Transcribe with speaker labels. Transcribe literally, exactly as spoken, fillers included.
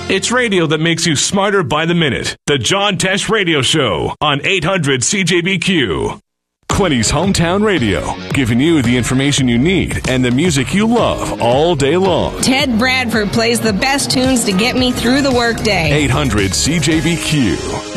Speaker 1: It's radio that makes you smarter by the minute. The John Tesh Radio Show on eight hundred C J B Q. Quinny's Hometown Radio, giving you the information you need and the music you love all day long.
Speaker 2: Ted Bradford plays the best tunes to get me through the workday.
Speaker 1: eight hundred C J B Q.